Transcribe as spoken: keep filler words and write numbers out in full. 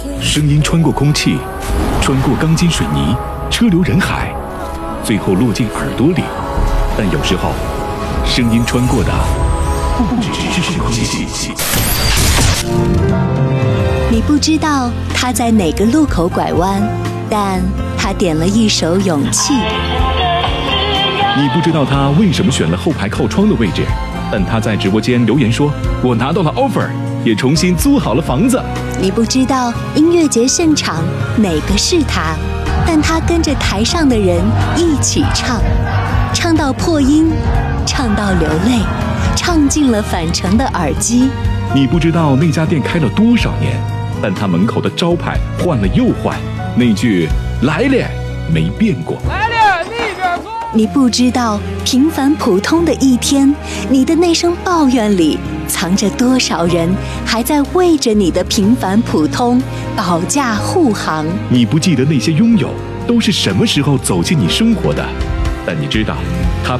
声音穿过空气，穿过钢筋水泥，车流人海，最后落进耳朵里。但有时候，声音穿过的不只是空气。 你不知道他在哪个路口拐弯，但他点了一首《勇气》。 你不知道他为什么选了后排靠窗的位置，但他在直播间留言说：“我拿到了 offer， 也重新租好了房子。” 你不知道音乐节现场哪个是他，但他跟着台上的人一起唱，唱到破音，唱到流泪，唱进了返程的耳机。 你不知道那家店开了多少年，但他门口的招牌换了又换，那句“来了”没变过。 来了，那边坐。 你不知道平凡普通的一天，你的那声抱怨里藏着多少人还在为着你的平凡普通保驾护航。 你不记得那些拥有都是什么时候走进你生活的，但你知道他